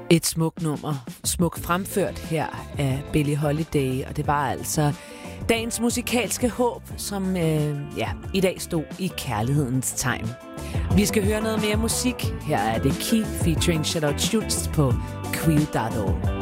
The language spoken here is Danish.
Et smukt nummer, smukt fremført her af Billie Holiday, og det var altså dagens musikalske håb, som i dag stod i kærlighedens tegn. Vi skal høre noget mere musik. Her er det Key featuring Charlotte Schultz på Queel.org.